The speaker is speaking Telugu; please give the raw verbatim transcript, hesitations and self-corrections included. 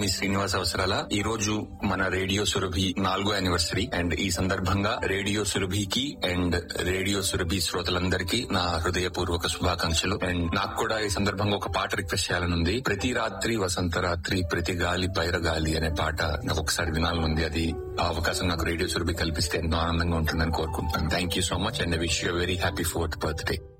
మీ శ్రీనివాస్ అవసరాల. ఈ రోజు మన రేడియో సురభి నాలుగో యానివర్సరీ అండ్ ఈ సందర్భంగా రేడియో సురభికి అండ్ రేడియో సురభి శ్రోతలందరికీ నా హృదయపూర్వక శుభాకాంక్షలు. అండ్ నాకు కూడా ఈ సందర్భంగా ఒక పాట రిక్వెస్ట్ చేయాలనుంది. ప్రతి రాత్రి వసంత రాత్రి ప్రతి గాలి పైరగాలి అనే పాట నాకు ఒకసారి వినాలనుంది. అది ఆ అవకాశం నాకు రేడియో సురభి కల్పిస్తే ఎంతో ఆనందంగా ఉంటుందని కోరుకుంటున్నాను. Thank you so much and wish you very happy fourth birthday.